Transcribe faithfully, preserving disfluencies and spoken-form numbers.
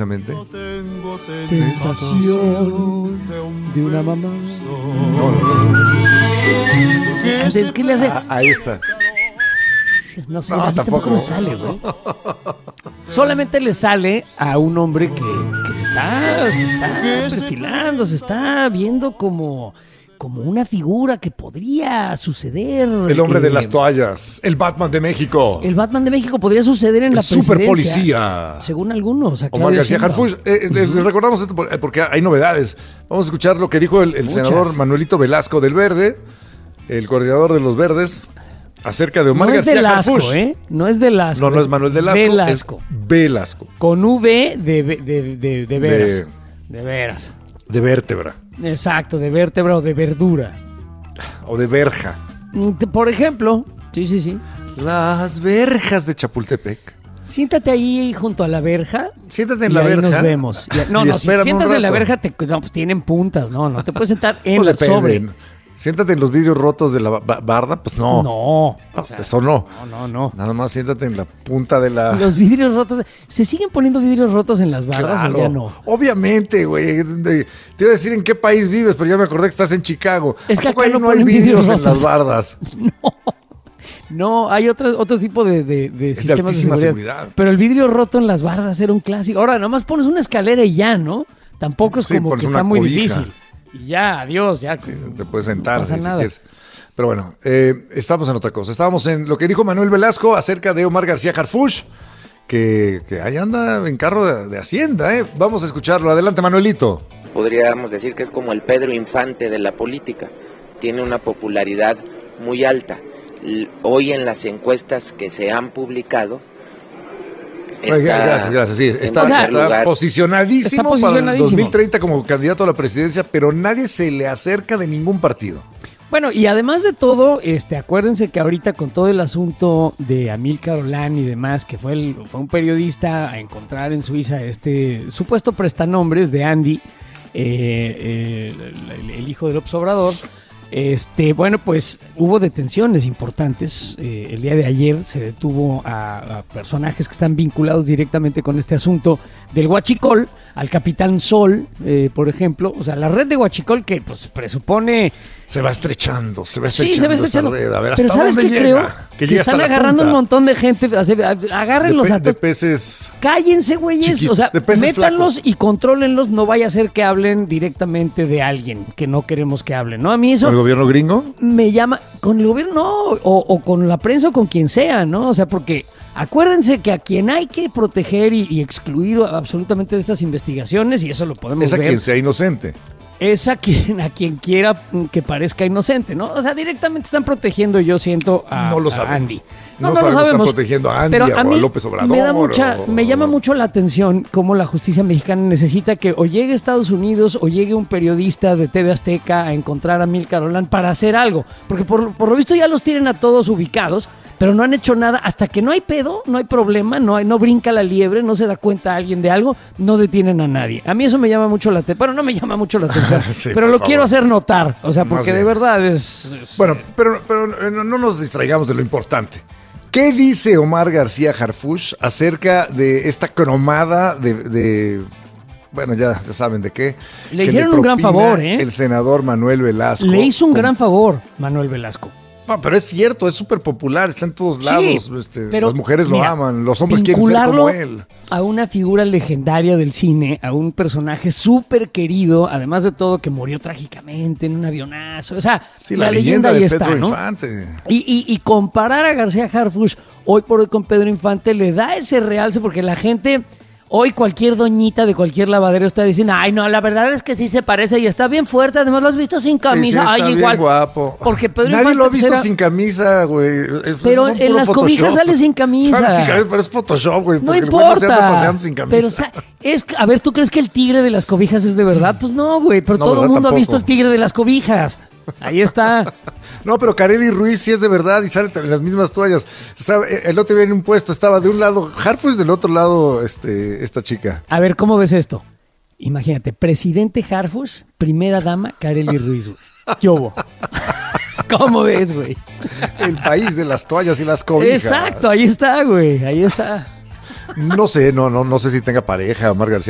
precisamente. Tentación de una mamá. No, no, no. Es que le hace... Ah, ahí está. No sé, No, a mí tampoco tampoco me sale, güey. Solamente le sale a un hombre que, que se está, se está perfilando, se está viendo como, como una figura que podría suceder. El hombre eh, de las toallas, el Batman de México, El Batman de México podría suceder en el la presidencia. super policía. Según algunos. a Omar Claudia García Sheinbaum. Harfuch. Eh, eh, les recordamos esto por- eh, porque hay novedades. Vamos a escuchar lo que dijo el, el Muchas. senador Manuelito Velasco del Verde, el coordinador de los Verdes, acerca de Omar No es García de Lasco, Harfuch. ¿eh? No es de Lasco. No, no es Manuel de Lasco, Velasco. es Velasco. Con V de, de, de, de, de veras. De... de veras. De vértebra Exacto, de vértebra o de verdura. o de verja. Mm, Por ejemplo, sí, sí, sí. Las verjas de Chapultepec. Siéntate ahí junto a la verja. Siéntate en y la ahí verja. nos vemos. Y- no, y no, si espérame un sientas en la rato. verja, te, no, pues tienen puntas, no, no te puedes sentar en Pues la depende. sobre. Siéntate en los vidrios rotos de la ba- barda, pues no. No, No, o sea, eso no. no, no, no. Nada más siéntate en la punta de la... Los vidrios rotos, ¿se siguen poniendo vidrios rotos en las barras Claro, o ya no? obviamente, güey. De- Te iba a decir en qué país vives, pero ya me acordé que estás en Chicago. Es ¿A que poco acá ahí no no hay ponen vidrios vidrios en las rotos? bardas. No, hay otro, otro tipo de, de, de de sistemas de altísima seguridad. seguridad. Pero el vidrio roto en las bardas era un clásico. Ahora, nomás pones una escalera y ya, ¿no? Tampoco es Sí, como pones que una está muy cobija. difícil. Y ya, adiós, ya. Sí, te puedes sentar No pasa si nada. quieres. Pero bueno, eh, estamos en otra cosa. Estábamos en lo que dijo Manuel Velasco acerca de Omar García Harfuch, que, que ahí anda en carro de, de Hacienda, ¿eh? Vamos a escucharlo. Adelante, Manuelito. Podríamos decir que es como el Pedro Infante de la política. Tiene una popularidad muy alta. L- Hoy en las encuestas que se han publicado, Oye, gracias, gracias. Sí, está, en primer está lugar. posicionadísimo, Está posicionadísimo. para el dos mil treinta como candidato a la presidencia, pero nadie se le acerca de ningún partido. Bueno, y además de todo, este, acuérdense que ahorita con todo el asunto de Amílcar Olán y demás, que fue, el, fue un periodista a encontrar en Suiza este supuesto prestanombres de Andy, eh, eh, el, el- el hijo del López Obrador. Este, bueno, pues hubo detenciones importantes. Eh, el día de ayer se detuvo a, a personajes que están vinculados directamente con este asunto del Huachicol, al Capitán Sol, eh, por ejemplo. O sea, la red de Huachicol que pues presupone... Se va estrechando, se va Sí, estrechando. se va esa estrechando. red. A ver, Pero ¿hasta ¿sabes dónde qué llega? creo? Que, llega hasta están la agarrando punta. un montón de gente. Así, agárrenlos de, a pe- de todos. peces. Cállense, güeyes. chiquitos, O sea, de peces métanlos flacos. y contrólenlos. No vaya a ser que hablen directamente de alguien que no queremos que hablen, ¿no? A mí eso ¿Con el gobierno gringo? me llama. Con el gobierno, no. O, o con la prensa o con quien sea, ¿no? O sea, porque acuérdense que a quien hay que proteger y, y excluir absolutamente de estas investigaciones, y eso lo podemos Es a ver, quien sea inocente. es a quien, a quien quiera que parezca inocente, ¿no? O sea, directamente están protegiendo, yo siento, a, No lo a sabemos. Andy. No sabemos si están protegiendo a Andy pero o a mí López Obrador, Me, da mucha, o- me llama mucho la atención cómo la justicia mexicana necesita que o llegue a Estados Unidos o llegue un periodista de T V Azteca a encontrar a Amílcar Olán para hacer algo. Porque por, por lo visto ya los tienen a todos ubicados, pero no han hecho nada. Hasta que no hay pedo, no hay problema, no, hay, no brinca la liebre, no se da cuenta alguien de algo, no detienen a nadie. A mí eso me llama mucho la atención. Bueno, no me llama mucho la atención, Sí, pero por lo favor. quiero hacer notar. O sea, Más porque de bien. verdad es... es- Bueno, pero, pero eh, no, no nos distraigamos de lo importante. ¿Qué dice Omar García Harfuch acerca de esta cromada de... de- bueno, ya, ya saben de qué? Le que hicieron un gran propina favor, ¿eh? El senador Manuel Velasco. Le hizo un Con- gran favor Manuel Velasco. No, pero es cierto, es súper popular, está en todos Sí, lados. este, pero, las mujeres lo mira, aman, los hombres quieren ser vincularlo como él. a una figura legendaria del cine, a un personaje súper querido, además de todo que murió trágicamente en un avionazo. O sea, Sí, la, la, leyenda, leyenda ahí de está, Pedro ¿no? Infante. Y, y- y comparar a García Harfuch hoy por hoy con Pedro Infante le da ese realce porque la gente... Hoy cualquier doñita de cualquier lavadero está diciendo, ay no, la verdad es que sí se parece y está bien fuerte, además lo has visto sin camisa, Sí, sí, ay está igual. bien guapo. Porque Pedro Nadie Infante, lo ha pues, visto era- sin camisa, güey. Es- Pero son en puro las cobijas Photoshop. sale sin camisa. Sale sin camisa, pero es Photoshop, güey. No porque el güey no se anda importa. paseando sin camisa. Pero, o sea, es, a ver, ¿tú crees que el tigre de las cobijas es de verdad? Pues no, güey. Pero No, todo el ¿verdad? mundo ha visto Tampoco. el tigre de las cobijas. Ahí está. No, pero Kareli Ruiz sí es de verdad y sale en las mismas toallas. O sea, el otro día en un puesto estaba de un lado Harfuch, del otro lado este, esta chica. A ver, ¿cómo ves esto? Imagínate, presidente Harfuch, primera dama Kareli Ruiz, güey. ¿Qué hubo? ¿Cómo ves, güey? El país de las toallas y las cobijas. Exacto, ahí está, güey. Ahí está. No sé, no, no, no sé si tenga pareja Omar García